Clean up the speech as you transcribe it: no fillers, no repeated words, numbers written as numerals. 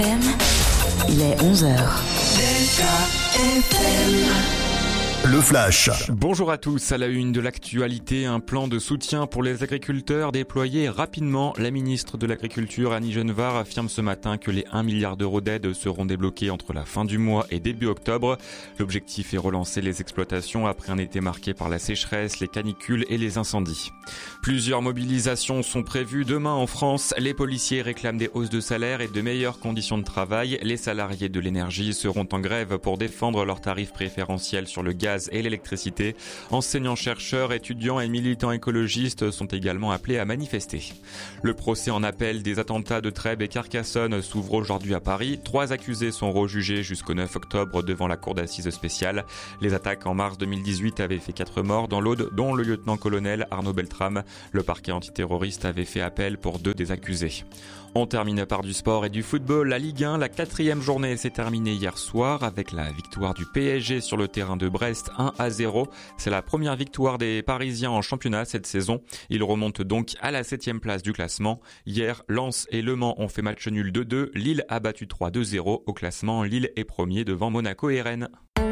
Il est 11h. Le Flash. Bonjour à tous. À la une de l'actualité, un plan de soutien pour les agriculteurs déployé rapidement. La ministre de l'Agriculture, Annie Genevard, affirme ce matin que les 1 milliard d'euros d'aide seront débloqués entre la fin du mois et début octobre. L'objectif est relancer les exploitations après un été marqué par la sécheresse, les canicules et les incendies. Plusieurs mobilisations sont prévues demain en France. Les policiers réclament des hausses de salaire et de meilleures conditions de travail. Les salariés de l'énergie seront en grève pour défendre leurs tarifs préférentiels sur le gaz et l'électricité. Enseignants, chercheurs, étudiants et militants écologistes sont également appelés à manifester. Le procès en appel des attentats de Trèbes et Carcassonne s'ouvre aujourd'hui à Paris. 3 accusés sont rejugés jusqu'au 9 octobre devant la cour d'assises spéciale. Les attaques en mars 2018 avaient fait 4 morts dans l'Aude, dont le lieutenant-colonel Arnaud Beltrame. Le parquet antiterroriste avait fait appel pour 2 des accusés. On termine par du sport et du football. La Ligue 1, la 4e journée s'est terminée hier soir avec la victoire du PSG sur le terrain de Brest 1-0. C'est la première victoire des Parisiens en championnat cette saison. Ils remontent donc à la 7e place du classement. Hier, Lens et Le Mans ont fait match nul 2-2. Lille a battu 3-2-0. Au classement, Lille est premier devant Monaco et Rennes.